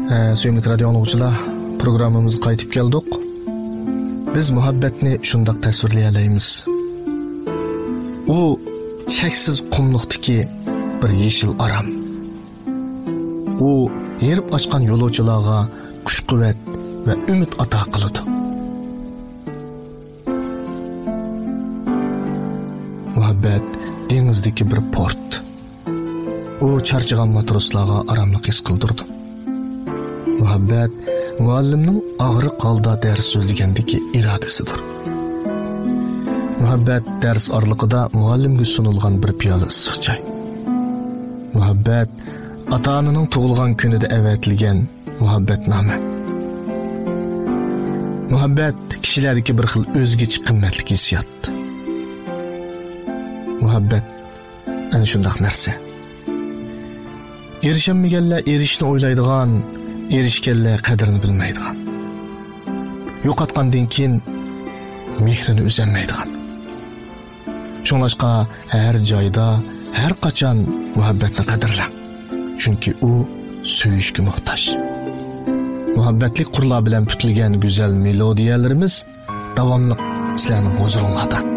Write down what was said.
Söyümlük radyo anlıqçılar, programımızı qaytib keldik. Biz muhabbetni şundaq tasvirlayalıyız. O cheksiz qumluqdaki bir yeşil aram. O yerib açqan yo'lovchilarga kuch-quvvat va umid ato qiladi. Muhabbet dengizdagi bir port. O charchagan matroslarga aramlik his qildirdi. Muhabbet muallimning og'riq holda dars so'zlagandagi irodasidir. Muhabbet dars orliqida muallimga sunilgan bir piyola issiq choy. Muhabbet ota-onaning tug'ilgan kunida avatilgan muhabbatnoma. Muhabbet kishilardagi bir xil o'zgacha qimmatli hissiyot. Muhabbet ana shundaq narsa. Erishilmaganlar erishishni o'ylaydigan, erishganlar qadrini bilmaydigan. Yo'qotgandan keyin mehrini uzolmaydigan. Shunlashqa har joyda, har qachon muhabbatni qadrlang. Chunki u suyishga muhtoj. Muhabbatli qurlar bilan putilgan go'zal melodiyalarimiz davomli sizlarning huzuringizda.